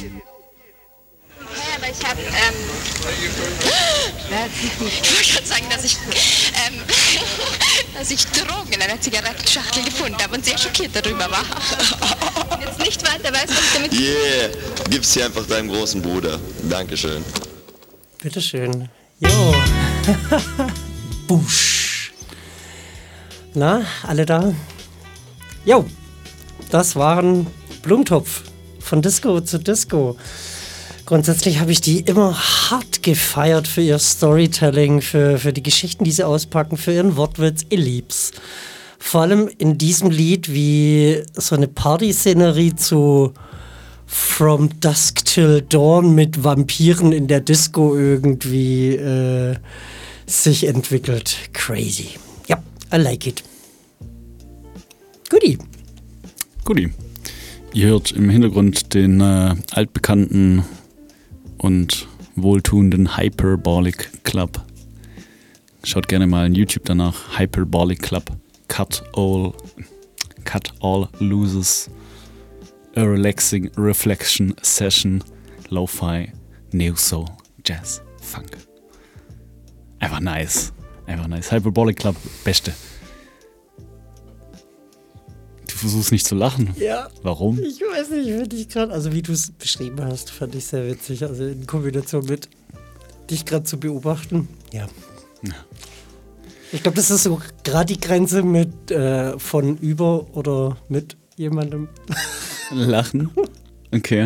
Ja, aber ich habe, ich wollte gerade sagen, dass ich Drogen in einer Zigarettenschachtel gefunden habe und sehr schockiert darüber war. Und jetzt nicht weiter weiß, was ich damit... Yeah, gib's hier einfach deinem großen Bruder. Dankeschön. Bitteschön. Jo. Busch. Na, alle da? Jo, das waren Blumentopf. Von Disco zu Disco. Grundsätzlich habe ich die immer hart gefeiert für ihr Storytelling, für die Geschichten, die sie auspacken, für ihren Wortwitz. Ich lieb's. Vor allem in diesem Lied, wie so eine Partyszenerie zu From Dusk Till Dawn mit Vampiren in der Disco irgendwie sich entwickelt. Crazy. Ja, I like it. Goodie. Ihr hört im Hintergrund den altbekannten und wohltuenden Hyperbolic Club. Schaut gerne mal in YouTube danach. Hyperbolic Club. Cut all loses. A relaxing reflection session. Lo-Fi, Neo Soul, Jazz, Funk. Einfach nice. Hyperbolic Club, beste. Du versuchst nicht zu lachen. Ja. Warum? Ich weiß nicht, finde ich gerade, also wie du es beschrieben hast, fand ich sehr witzig. Also in Kombination mit dich gerade zu beobachten. Ja. Ich glaube, das ist so gerade die Grenze mit von über oder mit jemandem. Lachen? Okay.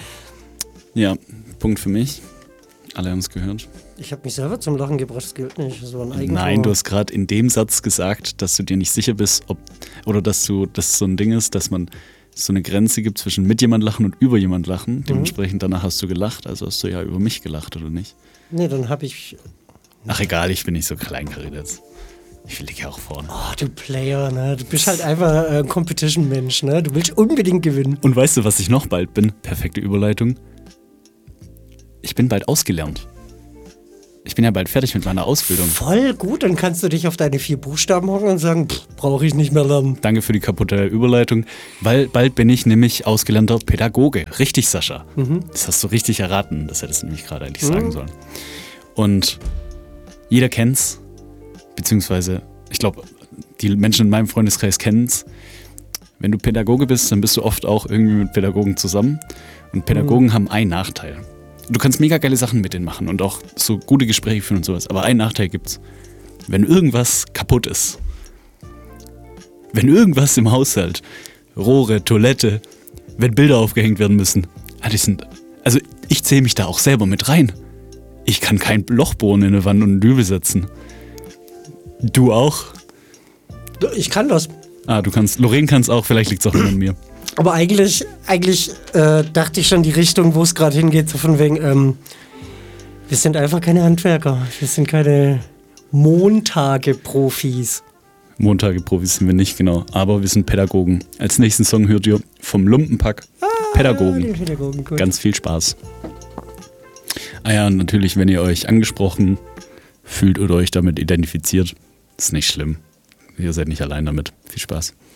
Ja, Punkt für mich. Alle haben es gehört. Ich habe mich selber zum Lachen gebracht, das gilt nicht. Das war ein Eigentor. Nein, du hast gerade in dem Satz gesagt, dass du dir nicht sicher bist, dass so ein Ding ist, dass man so eine Grenze gibt zwischen mit jemand lachen und über jemand lachen. Dementsprechend danach hast du gelacht, also hast du ja über mich gelacht, oder nicht? Nee, dann habe ich... Ach egal, ich bin nicht so kleinkariert jetzt. Ich liege ja auch vorne. Oh, du Player, ne? Du bist halt einfach ein Competition-Mensch, ne? Du willst unbedingt gewinnen. Und weißt du, was ich noch bald bin? Perfekte Überleitung. Ich bin bald ausgelernt. Ich bin ja bald fertig mit meiner Ausbildung. Voll gut, dann kannst du dich auf deine 4 Buchstaben hocken und sagen, brauche ich nicht mehr lernen. Danke für die kaputte Überleitung, weil bald bin ich nämlich ausgelernter Pädagoge. Richtig, Sascha. Das hast du richtig erraten. Das hättest du nämlich gerade eigentlich sagen sollen. Und jeder kennt's, beziehungsweise ich glaube, die Menschen in meinem Freundeskreis kennen's. Wenn du Pädagoge bist, dann bist du oft auch irgendwie mit Pädagogen zusammen. Und Pädagogen haben einen Nachteil. Du kannst mega geile Sachen mit denen machen und auch so gute Gespräche führen und sowas. Aber einen Nachteil gibt's. Wenn irgendwas kaputt ist, wenn irgendwas im Haushalt, Rohre, Toilette, wenn Bilder aufgehängt werden müssen, also ich zähle mich da auch selber mit rein. Ich kann kein Loch bohren in eine Wand und einen Dübel setzen. Du auch? Ich kann das. Ah, du kannst. Lorraine kann es auch, vielleicht liegt es auch nur an mir. Aber eigentlich dachte ich schon die Richtung, wo es gerade hingeht, so von wegen, wir sind einfach keine Handwerker. Wir sind keine Montage-Profis. Montage-Profis sind wir nicht, genau. Aber wir sind Pädagogen. Als nächsten Song hört ihr vom Lumpenpack Pädagogen. Gut. Ganz viel Spaß. Ah ja, und natürlich, wenn ihr euch angesprochen fühlt oder euch damit identifiziert, ist nicht schlimm. Ihr seid nicht allein damit. Viel Spaß.